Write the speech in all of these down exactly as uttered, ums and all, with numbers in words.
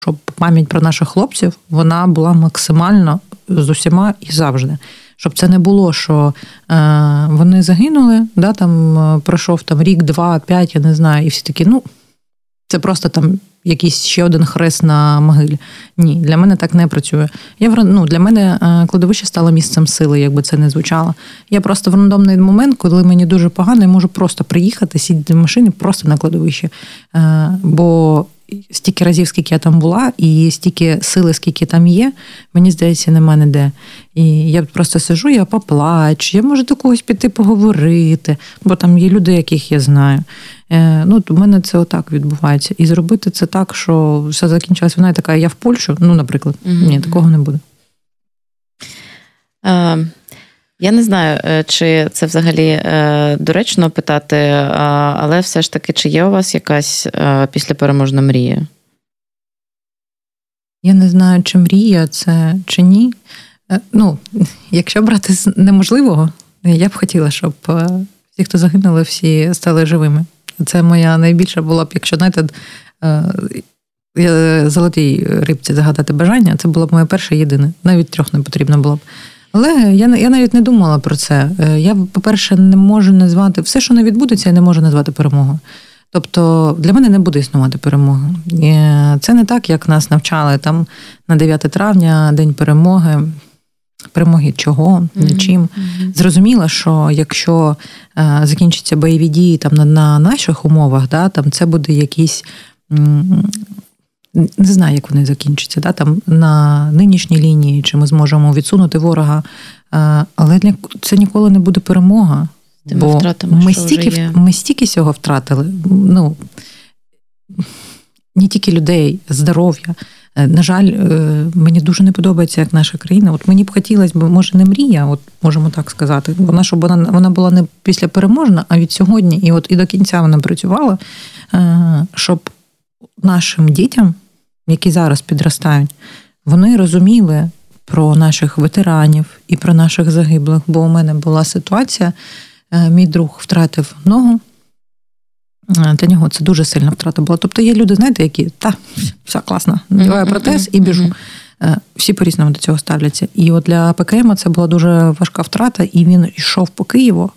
щоб пам'ять про наших хлопців, вона була максимально з усіма і завжди. Щоб це не було, що е, вони загинули, да, там пройшов там рік, два, п'ять, я не знаю, і всі такі, ну, це просто там якийсь ще один хрест на могилі. Ні, для мене так не працює. Я, ну, для мене кладовище стало місцем сили, якби це не звучало. Я просто в рандомний момент, коли мені дуже погано, я можу просто приїхати, сидіти в машині просто на кладовищі. Бо стільки разів, скільки я там була, і стільки сили, скільки там є, мені здається, нема ніде. І я просто сижу, я поплачу, я можу до когось піти поговорити, бо там є люди, яких я знаю. Ну, у мене це отак відбувається. І зробити це так, що все закінчилось, вона така, я в Польщу, ну, наприклад. Mm-hmm. Ні, такого не буде. Uh, я не знаю, чи це взагалі доречно питати, але все ж таки, чи є у вас якась післяпереможна мрія? Я не знаю, чи мрія це, чи ні. Ну, якщо брати з неможливого, я б хотіла, щоб всі, хто загинули, всі стали живими. Це моя найбільша була б, якщо, знаєте, золотій рибці загадати бажання, це було б моє перше єдине. Навіть трьох не потрібно було б. Але я, я навіть не думала про це. Я, по-перше, не можу назвати, все, що не відбудеться, я не можу назвати перемогою. Тобто для мене не буде існувати перемога. Це не так, як нас навчали там на дев'яте травня, День перемоги. Перемоги чого, нічим. Mm-hmm. Зрозуміло, що якщо е, закінчаться бойові дії там на, на наших умовах, да, там це буде якісь, м, не знаю, як вони закінчаться, да, там на нинішній лінії, чи ми зможемо відсунути ворога, е, але для, це ніколи не буде перемога. Тими бо втратами, ми що стільки, вже є. ми стільки всього втратили. Ну, не тільки людей, здоров'я. На жаль, мені дуже не подобається, як наша країна. От мені б хотілося б, може, не мрія, от можемо так сказати. Вона, щоб вона, вона була не післяпереможна, а від сьогодні, і от і до кінця вона працювала, щоб нашим дітям, які зараз підростають, вони розуміли про наших ветеранів і про наших загиблих. Бо у мене була ситуація, мій друг втратив ногу, для нього це дуже сильна втрата була. Тобто є люди, знаєте, які, та, все класно, надіваю протез і біжу. Всі по-різному до цього ставляться. І от для ПКМ це була дуже важка втрата, і він йшов по Києву,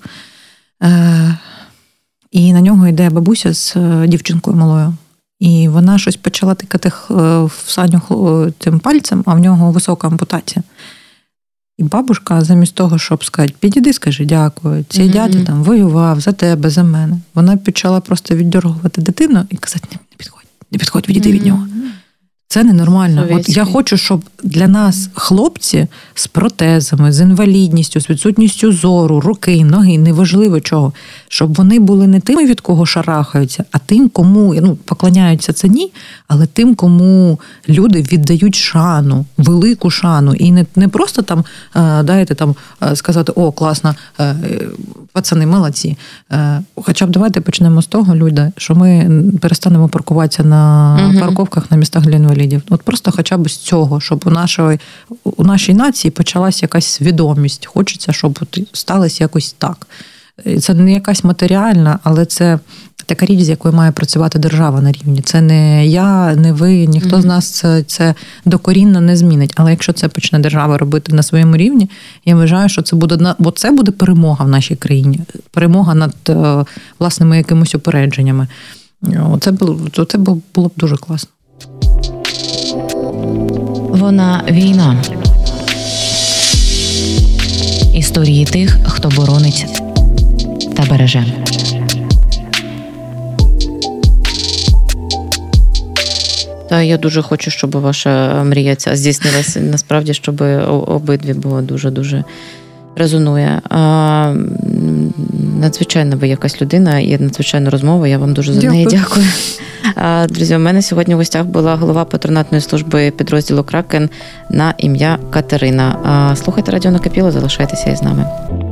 і на нього йде бабуся з дівчинкою малою. І вона щось почала тикати в Саню цим пальцем, а в нього висока ампутація. І бабушка, замість того, щоб сказати, підійди, скажи, дякую, цей mm-hmm. дядя там воював за тебе, за мене. Вона почала просто віддергувати дитину і казати, не підходь, не підходь, відійди mm-hmm. від нього. Це ненормально. От я хочу, щоб для нас хлопці з протезами, з інвалідністю, з відсутністю зору, руки, ноги, неважливо чого, щоб вони були не тими, від кого шарахаються, а тим, кому, ну, поклоняються це ні, але тим, кому люди віддають шану, велику шану. І не, не просто там, дайте там сказати, о, класно, пацани, молодці. Хоча б давайте почнемо з того, люди, що ми перестанемо паркуватися на угу. парковках на містах для інвалідів. От просто хоча б з цього, щоб у нашої, у нашій нації почалась якась свідомість. Хочеться, щоб сталося якось так. Це не якась матеріальна, але це така річ, з якою має працювати держава на рівні. Це не я, не ви, ніхто mm-hmm. з нас це, це докорінно не змінить. Але якщо це почне держава робити на своєму рівні, я вважаю, що це буде, бо це буде перемога в нашій країні. Перемога над власними якимось упередженнями. Це було, це було б дуже класно. Вона війна. Історії тих, хто боронить та береже. Та я дуже хочу, щоб ваша мрія ця здійснилася. Насправді, щоб обидві було дуже-дуже резонує. А, надзвичайно ви якась людина і надзвичайна розмова. Я вам дуже за неї дякую. дякую. А, друзі, у мене сьогодні в гостях була голова патронатної служби підрозділу «Кракен» на ім'я Катерина. А, слухайте радіо «Накипіло», залишайтеся із нами.